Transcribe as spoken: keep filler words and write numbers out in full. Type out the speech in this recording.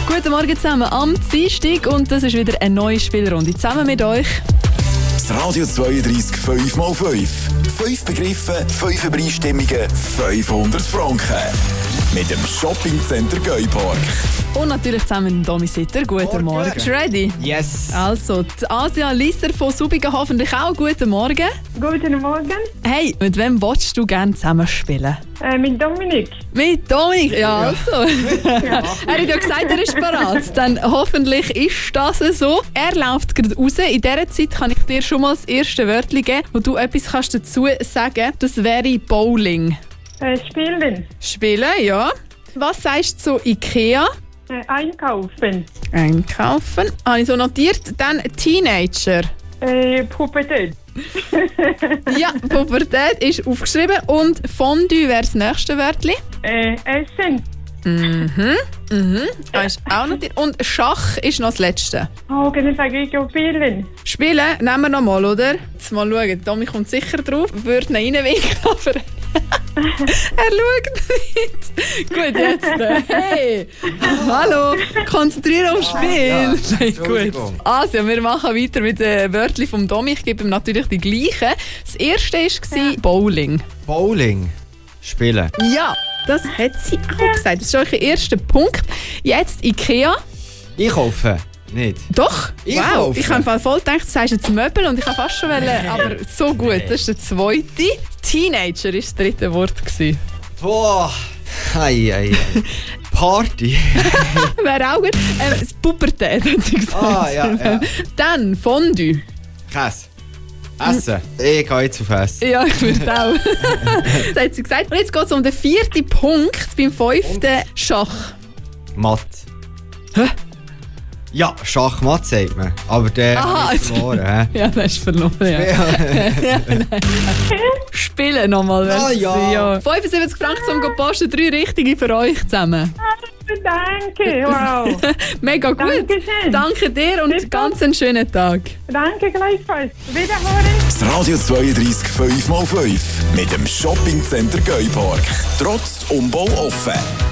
Guten Morgen zusammen am Dienstag und das ist wieder eine neue Spielrunde. Zusammen mit euch das Radio zweiunddreißig fünf mal fünf. Fünf Begriffe, fünf Übereinstimmungen, fünfhundert Franken. Mit dem Shoppingcenter Geupark. und natürlich zusammen mit Domi Sitter. Guten Morgen. Morgen. Bist du ready? Yes. Also, die Asia Lisser von Subigen hoffentlich auch. Guten Morgen. Guten Morgen, Hey, mit wem willst du gerne zusammenspielen? äh, mit Dominik. Mit Dominik, ja, also. Er hat ja gesagt, er ist bereit. Dann hoffentlich ist das so. Er läuft gerade raus. In dieser Zeit kann ich dir schon mal das erste Wörtchen geben, wo du etwas kannst dazu sagen kannst. Das wäre Bowling. Äh, spielen, Spielen, ja. Was sagst du zu Ikea? äh, einkaufen, Einkaufen. Habe ich so notiert. Dann Teenager. äh, Pubertät, Ja, Pubertät ist aufgeschrieben. Und Fondue wäre das nächste Wörtchen. äh, Essen, Mhm. Mhm. Das ist auch notiert. Und Schach ist noch das letzte. oh, kann ich sagen, spielen, Spielen nehmen wir noch mal, oder? Jetzt mal schauen. Tommy kommt sicher drauf. Würde ihn reinwinken, aber er schaut nicht. Gut, jetzt. äh, Hey! Hallo! Konzentrieren aufs Spiel. ja. Nein, Entschuldigung. gut. Also, wir machen weiter mit den Wörtern vom Tommy. Ich gebe ihm natürlich die gleichen. Das erste war Bowling. Bowling. Spielen. Ja, das hat sie auch gesagt. Das ist schon der erste Punkt. Jetzt Ikea. Einkaufen. Nicht. Doch, wow. Einkaufen. Ich habe voll gedacht, du sagst jetzt Möbel und ich habe fast schon wollen, aber so gut. Das ist der zweite. Teenager war das dritte Wort gewesen. Boah. Ei, ei, ei. Party. Wäre auch gut. Ähm, das Pubertät hat sie gesagt. Ah, ja, ja. Dann Fondue. Käse. Essen. Ich gehe jetzt auf Essen. Ja, ich würde auch. Das hat sie gesagt. Und jetzt geht es um den vierten Punkt beim fünften Schach. Matt. Hä? Ja, Schachmatt sagt man. Aber der Aha, hat also- verloren. hä? Ja, das ist verloren. Ja. Ja. Spielen nochmal. Ah, ja. ja. fünfundsiebzig Franken zum Posten, drei richtige für euch zusammen. danke, wow, Mega gut. Dankeschön. Danke dir und Bis ganz einen schönen Tag. danke gleichfalls, wiederhören. Das Radio zweiunddreißig fünf mal fünf. Mit dem Shoppingcenter Geupark. Trotz Umbau offen.